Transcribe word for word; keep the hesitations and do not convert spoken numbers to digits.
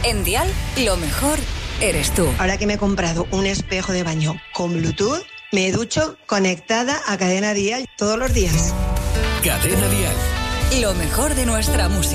En Dial, lo mejor eres tú. Ahora que me he comprado un espejo de baño con Bluetooth, me ducho conectada a Cadena Dial todos los días. Cadena Dial. Lo mejor de nuestra música.